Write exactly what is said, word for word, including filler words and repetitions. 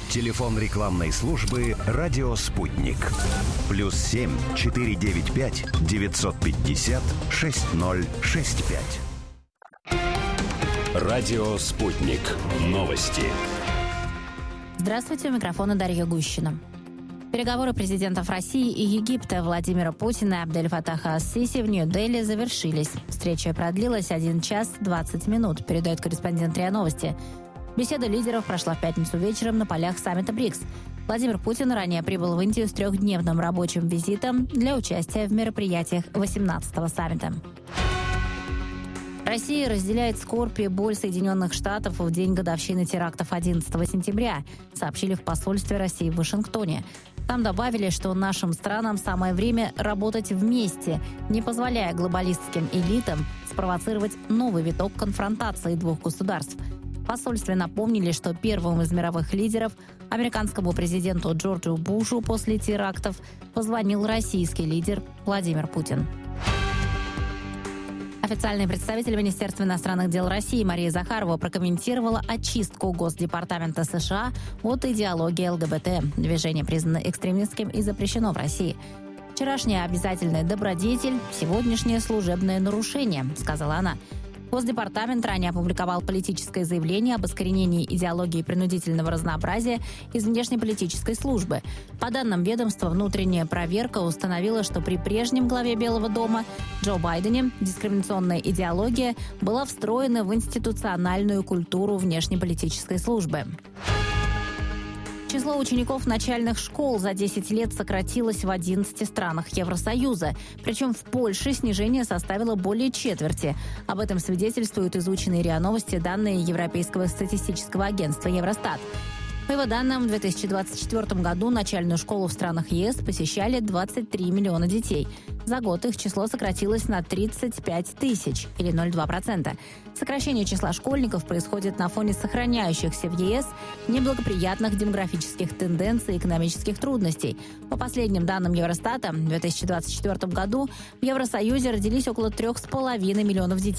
Телефон рекламной службы «Радио Спутник». Плюс семь четыре девять пять девятьсот пятьдесят шесть ноль шесть пять. Радио «Спутник». Новости. Здравствуйте, у микрофона Дарья Гущина. Переговоры президентов России и Египта Владимира Путина и Абдель-Фаттаха ас-Сиси в Нью-Дели завершились. Встреча продлилась один час двадцать минут, передает корреспондент РИА Новости. Беседа лидеров прошла в пятницу вечером на полях саммита БРИКС. Владимир Путин ранее прибыл в Индию с трехдневным рабочим визитом для участия в мероприятиях восемнадцатого саммита. Россия разделяет скорбь и боль Соединенных Штатов в день годовщины терактов одиннадцатого сентября, сообщили в посольстве России в Вашингтоне. Там добавили, что нашим странам самое время работать вместе, не позволяя глобалистским элитам спровоцировать новый виток конфронтации двух государств. В посольстве напомнили, что первым из мировых лидеров, американскому президенту Джорджу Бушу, после терактов позвонил российский лидер Владимир Путин. Официальный представитель Министерства иностранных дел России Мария Захарова прокомментировала очистку Госдепартамента США от идеологии ЛГБТ. Движение признано экстремистским и запрещено в России. «Вчерашняя обязательная добродетель, сегодняшнее служебное нарушение», — сказала она. Госдепартамент ранее опубликовал политическое заявление об искоренении идеологии принудительного разнообразия из внешнеполитической службы. По данным ведомства, внутренняя проверка установила, что при прежнем главе Белого дома Джо Байдене дискриминационная идеология была встроена в институциональную культуру внешнеполитической службы. Число учеников начальных школ за десять лет сократилось в одиннадцати странах Евросоюза. Причем в Польше снижение составило более четверти. Об этом свидетельствуют изученные РИА Новости данные Европейского статистического агентства Евростат. По его данным, в две тысячи двадцать четвёртом году начальную школу в странах ЕС посещали двадцать три миллиона детей. За год их число сократилось на тридцать пять тысяч, или ноль целых два десятых процента. Сокращение числа школьников происходит на фоне сохраняющихся в ЕС неблагоприятных демографических тенденций и экономических трудностей. По последним данным Евростата, в две тысячи двадцать четвёртом году в Евросоюзе родились около трех с половиной миллионов детей.